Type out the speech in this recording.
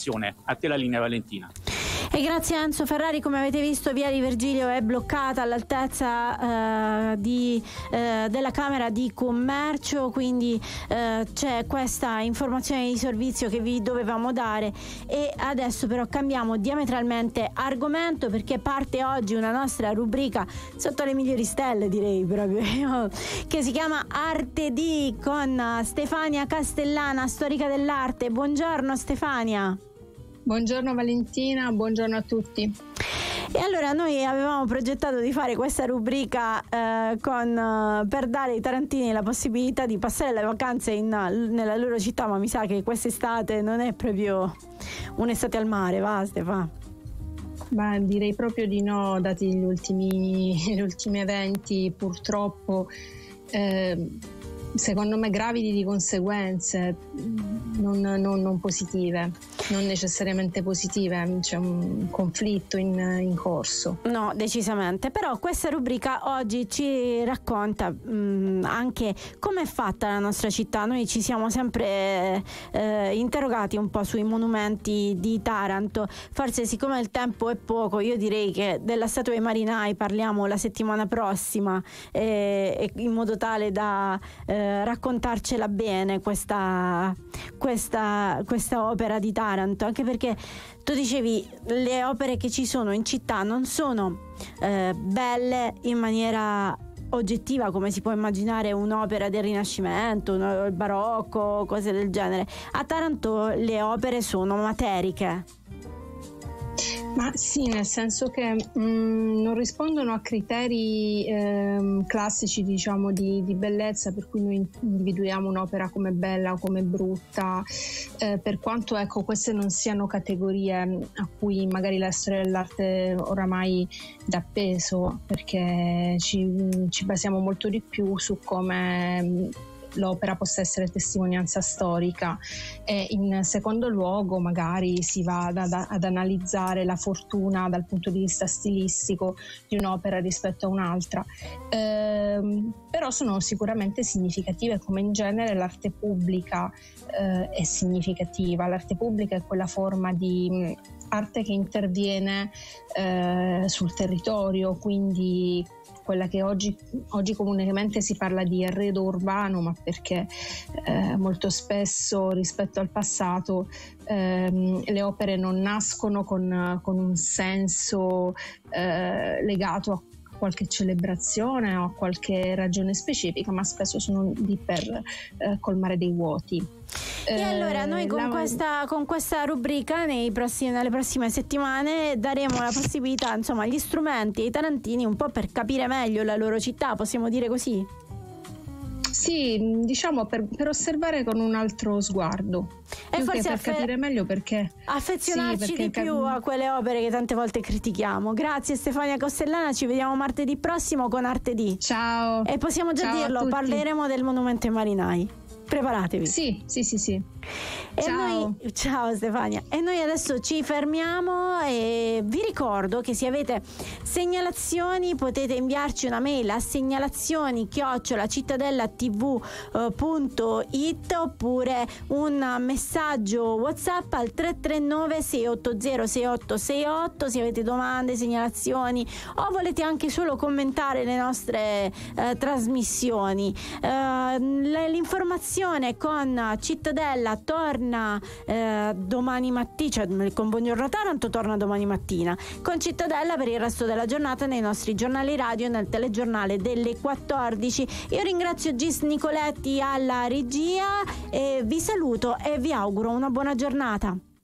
informazione. A te la linea, Valentina. E grazie a Enzo Ferrari. Come avete visto, via di Virgilio è bloccata all'altezza della Camera di Commercio, quindi c'è questa informazione di servizio che vi dovevamo dare. E adesso però cambiamo diametralmente argomento, perché parte oggi una nostra rubrica sotto le migliori stelle, direi proprio, che si chiama Arte D con Stefania Castellana, storica dell'arte. Buongiorno Stefania. Buongiorno Valentina, buongiorno a tutti. E allora noi avevamo progettato di fare questa rubrica per dare ai tarantini la possibilità di passare le vacanze nella loro città, ma mi sa che quest'estate non è proprio un'estate al mare, va Stefano? Beh, direi proprio di no, dati gli ultimi eventi purtroppo. Secondo me gravidi di conseguenze non positive, non necessariamente positive. C'è un conflitto in corso. No, decisamente. Però questa rubrica oggi ci racconta anche come è fatta la nostra città. Noi ci siamo sempre interrogati un po' sui monumenti di Taranto. Forse, siccome il tempo è poco, io direi che della statua dei marinai parliamo la settimana prossima, in modo tale da raccontarcela bene questa opera di Taranto, anche perché tu dicevi le opere che ci sono in città non sono belle in maniera oggettiva, come si può immaginare un'opera del Rinascimento, il barocco, cose del genere. A Taranto le opere sono materiche. Ma sì, nel senso che non rispondono a criteri classici, diciamo, di bellezza, per cui noi individuiamo un'opera come bella o come brutta, per quanto ecco queste non siano categorie a cui magari la storia dell'arte oramai dà peso, perché ci basiamo molto di più su come l'opera possa essere testimonianza storica, e in secondo luogo magari si va ad analizzare la fortuna dal punto di vista stilistico di un'opera rispetto a un'altra, però sono sicuramente significative, come in genere l'arte pubblica è significativa. L'arte pubblica è quella forma di arte che interviene sul territorio, quindi quella che oggi comunemente si parla di arredo urbano, ma perché molto spesso rispetto al passato le opere non nascono con un senso legato a qualche celebrazione o a qualche ragione specifica, ma spesso sono lì per colmare dei vuoti. E allora noi con questa rubrica nelle prossime settimane daremo la possibilità, insomma, agli strumenti ai tarantini un po' per capire meglio la loro città, possiamo dire così? Sì, diciamo per osservare con un altro sguardo, e forse per capire meglio perché affezionarci di più a quelle opere che tante volte critichiamo. Grazie Stefania Castellana, ci vediamo martedì prossimo con Arte D. Ciao. E possiamo già dirlo, parleremo del monumento ai marinai. Preparatevi. Sì. E ciao Stefania. E noi adesso ci fermiamo e vi ricordo che se avete segnalazioni potete inviarci una mail a segnalazioni@cittadellatv.it oppure un messaggio WhatsApp al 339 680 6868 se avete domande, segnalazioni o volete anche solo commentare le nostre trasmissioni. L'informazione con Cittadella torna domani mattina, cioè con Buongiorno Taranto torna domani mattina, con Cittadella per il resto della giornata nei nostri giornali radio e nel telegiornale delle 14. Io ringrazio Gis Nicoletti alla regia e vi saluto e vi auguro una buona giornata.